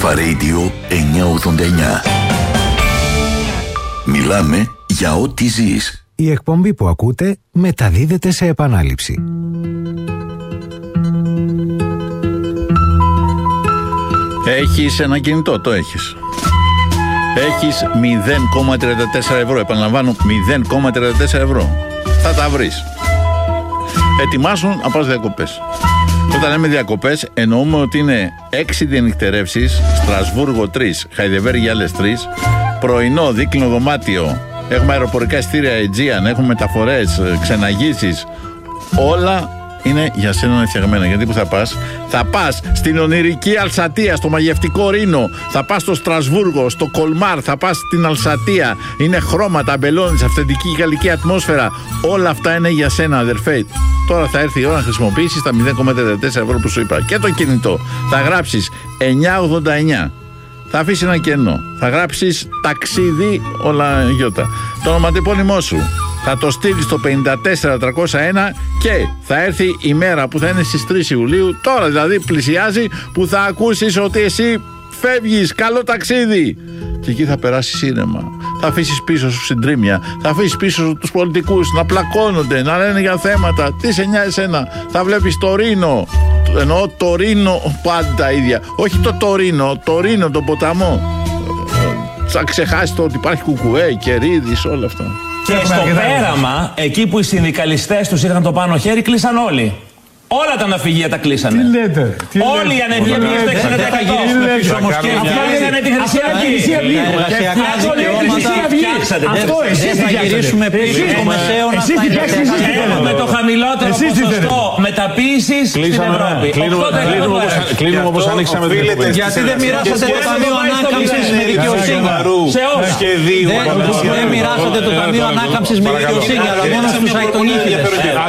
Αλφα Radio 989. Μιλάμε για ό,τι ζεις. Η εκπομπή που ακούτε μεταδίδεται σε επανάληψη. Έχεις ένα κινητό, το έχεις. Έχεις 0,34 ευρώ. Επαναλαμβάνω, 0,34 ευρώ. Θα τα βρεις. Ετοιμάσουν να πας διακοπές. Όταν λέμε διακοπές, εννοούμε ότι είναι 6 διανυκτερεύσεις, Στρασβούργο 3, Χαϊδεβέργη άλλες 3, πρωινό, δίκλινο δωμάτιο, έχουμε αεροπορικά ειστήρια Aegean, έχουμε μεταφορές, ξεναγήσεις, όλα είναι για σένα φτιαγμένα. Γιατί που θα πας? Θα πας στην ονειρική Αλσατία, στο μαγευτικό Ρήνο, θα πας στο Στρασβούργο, στο Κολμάρ, θα πας στην Αλσατία. Είναι χρώματα, αμπελώνεις, αυθεντική γαλλική ατμόσφαιρα. Όλα αυτά είναι για σένα, αδερφέ. Τώρα θα έρθει η ώρα να χρησιμοποιήσεις τα 0,34 ευρώ που σου είπα. Και το κινητό. Θα γράψεις 989. Θα αφήσει ένα κενό. Θα γράψεις ταξίδι όλα γιώτα. Το ονοματεπώνυμό σου. Θα το στείλεις στο 54301 και θα έρθει η μέρα που θα είναι στις 3 Ιουλίου, τώρα δηλαδή πλησιάζει, που θα ακούσεις ότι εσύ φεύγεις, καλό ταξίδι. Και εκεί θα περάσεις ήρεμα. Θα αφήσεις πίσω σου συντρίμμια. Θα αφήσεις πίσω σου τους πολιτικούς να πλακώνονται, να λένε για θέματα. Τι σε νοιάζει εσένα? Θα βλέπεις το Ρήνο. Εννοώ το Ρήνο πάντα ίδια. Όχι το Τωρίνο, το Ρήνο, το ποταμό. Θα ξεχάσεις το ότι υπάρχει Κουκουέ, Κερίδης, όλα αυτά. Και στο πέραμα, εκεί που οι συνδικαλιστές τους είχαν το πάνω χέρι, κλείσαν όλοι. Όλα τα ναυπηγεία τα κλείσανε. Τι λέτε? Όλοι οι ανεργοί πήγαν στο 60%. Αυτό ήταν τη Χρυσή Αυγή. Αυτό εσείς θα γυρίσουμε πίσω στο μεσαίο να με το χαμηλότερο ποσοστό μεταποίησης στην Ευρώπη. Κλείνουμε όπως ανοίξαμε την εκπομπή. Γιατί δεν μοιράσατε το Ταμείο Ανάκαμψης με δικαιοσύνη? Σε όλα. Δεν μοιράσατε το Ταμείο Ανάκαμψης με δικαιοσύνη, αλλά μόνο στους αϊτονίτιδες.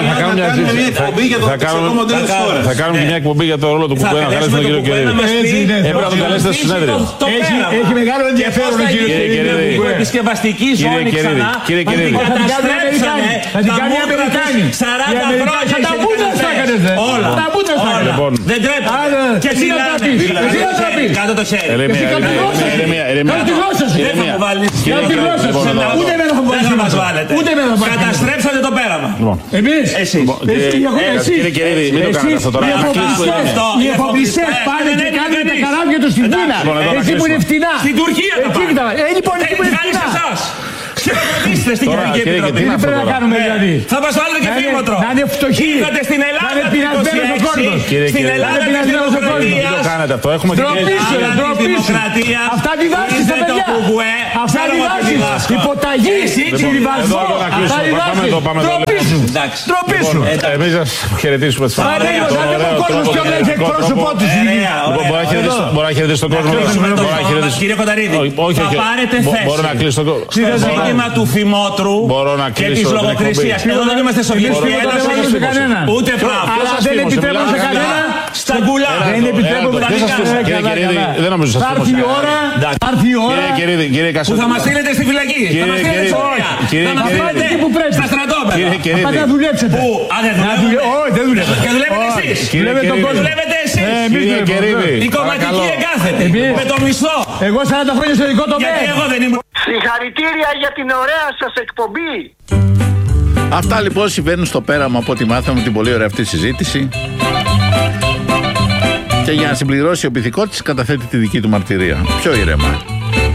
Θα κάνουμε και μια εκπομπή για το ρόλο του Κουκουέ, να καλέσουμε τον κύριο Κερίδη. Έπρεπε να τον καλέσετε στο συνέδριο. Έχει μεγάλο ενδιαφέρον ο κύριος Κερίδη. Η επισκευαστική ζώνη ξανά κύριε Κερίδη. Θα την κάνουν οι Αμερικάνοι. 40 χρόνια τα μπούτες θα έκανες. Όλα. Τα μπούτες θα έκανες. Δεν τρέπεται. Και εσύ να τραπείς. Εσύ να τραπείς. Κάτω το χέρι. Κάτω τη γλώσσα σου. Δεν θα μου βάλεις. Κάτω τη γλώσσα σου. Ούτε εμένα θα μου βάλεις. Δεν θα μας βάλετε. Ούτε εμένα θα μου βάλεις. Καταστρέψατε το πέραμα. Εμείς. Εσείς. Κύριε Κερίδη, μην το κάνετε αυτό τώρα. Οι εφοπλιστές πάνε και κάνουν τα καράβια τους στην Κίνα. Εκεί που είναι φτηνά. Στην Τουρκία τα πάνε. Λοιπόν, εκεί που είναι φτηνά. Ξεπερνήστε στην Κοινωνική Επιτροπή. Τι πρέπει να κάνουμε δηλαδή? Θα μας βάλετε και φήμοτρο. Να είναι φτωχοί. Ήρθατε στην Ελλάδα. Να είναι πεινασμένος ο κόσμος. Στην Ελλάδα είναι πεινασμένος ο κόσμος. Μην το κάνετε αυτό. Έχουμε Ντροπήσου. Αυτά διδάσκεις τα παιδιά. Αυτά διδάσκεις. Υποταγή. Συμβιβασμό. Αυτά διδάσκεις. Ντροπήσου. Εμείς σας χαιρετήσουμε τις φωνές. Ο κόσμος και όλα έχει εκπρόσωπό τους. Μπορεί να χαιρετήσει τον κόσμο. Κύριε Κονταρίδη, θα πάρετε θέση. Μπορώ να κλείσω τον κόσμο. Στο ζήτημα του φημότρου και της λογοκρισίας. Εδώ δεν είμαστε Σοβιετική Ένωση. Ούτε πράγμα. Αλλά δεν επιτρέπουμε σε κανένα. Στα γκουλά. Δεν επιτρέπουμε σε κανένα. Δεν νομίζω σας θα έρθει η ώρα. Θα έρθει η ώρα. Που θα μας στείλετε στη φυλακή. Θα μας στείλετε στη Σωρία. Θα μας πάτε στα στρατόπεδα. Θα πάτε να δουλέψετε. Πού? Όχι, δεν δουλεύετε. Και δουλεύετε εσείς. Δουλεύετε εσείς. Η κομματική εγκάθετη. Με το μισθό. Εγώ 40 χρόνια στο δικό τομέα. Γιατί εγώ δεν ήμουν. Συγχαρητήρια για την ωραία σας εκπομπή. Αυτά λοιπόν συμβαίνουν στο πέραμα από ό,τι μάθαμε την πολύ ωραία αυτή συζήτηση. Και για να συμπληρώσει ο πυθικότης καταθέτει τη δική του μαρτυρία. Πιο ήρεμα.